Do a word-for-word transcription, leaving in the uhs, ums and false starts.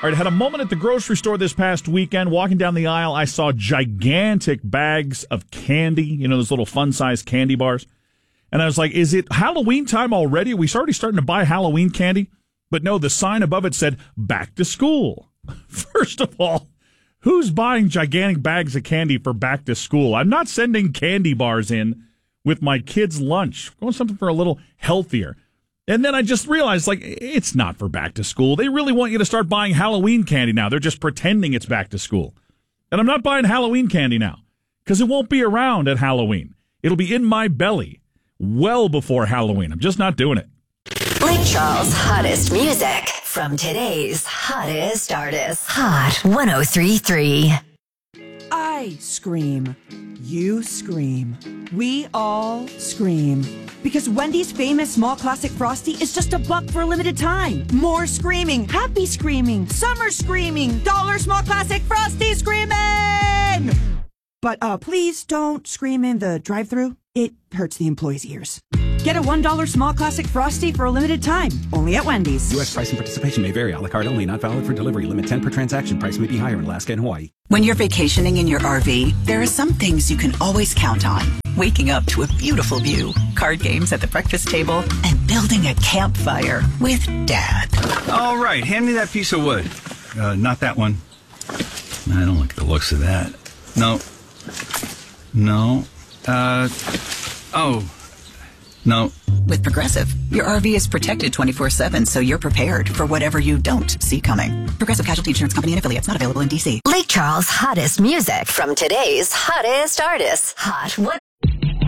All right, had a moment at the grocery store this past weekend. Walking down the aisle, I saw gigantic bags of candy, you know, those little fun-sized candy bars. And I was like, is it Halloween time already? Are we already starting to buy Halloween candy? But no, the sign above it said, back to school. First of all, who's buying gigantic bags of candy for back to school? I'm not sending candy bars in with my kids' lunch. I want something for a little healthier. And then I just realized, like, it's not for back to school. They really want you to start buying Halloween candy now. They're just pretending it's back to school. And I'm not buying Halloween candy now because it won't be around at Halloween. It'll be in my belly well before Halloween. I'm just not doing it. Lake Charles' hottest music from today's hottest artists. Hot one oh three point three. I scream. You scream. We all scream. Because Wendy's famous small classic Frosty is just a buck for a limited time. More screaming, happy screaming, summer screaming, dollar small classic Frosty screaming! But uh, please don't scream in the drive-thru. It hurts the employees' ears. Get a one dollar small classic Frosty for a limited time. Only at Wendy's. U S price and participation may vary. A la carte only. Not valid for delivery. Limit ten per transaction. Price may be higher in Alaska and Hawaii. When you're vacationing in your R V, there are some things you can always count on. Waking up to a beautiful view, card games at the breakfast table, and building a campfire with Dad. All right, hand me that piece of wood. Uh, not that one. I don't like the looks of that. No. No. Uh, oh. No. With Progressive, your R V is protected twenty-four seven, so you're prepared for whatever you don't see coming. Progressive Casualty Insurance Company and affiliates, not available in D C. Lake Charles' hottest music from today's hottest artists. Hot one